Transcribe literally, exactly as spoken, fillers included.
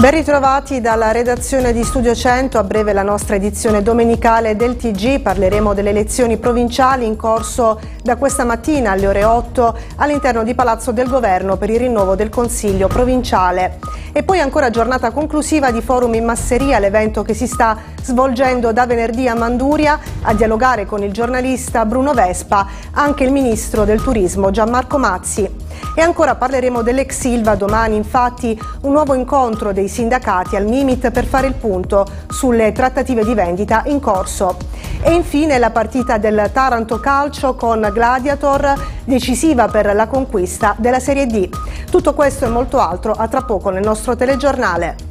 Ben ritrovati dalla redazione di Studio cento, a breve la nostra edizione domenicale del T G. Parleremo delle elezioni provinciali in corso da questa mattina alle ore otto all'interno di Palazzo del Governo per il rinnovo del Consiglio provinciale. E poi ancora giornata conclusiva di Forum in Masseria, l'evento che si sta svolgendo da venerdì a Manduria. A dialogare con il giornalista Bruno Vespa anche il ministro del Turismo Gianmarco Mazzi. E ancora parleremo dell'ex Ilva, domani infatti un nuovo incontro dei sindacati al Mimit per fare il punto sulle trattative di vendita in corso. E infine la partita del Taranto Calcio con Gladiator, decisiva per la conquista della Serie D. Tutto questo e molto altro a tra poco nel nostro telegiornale.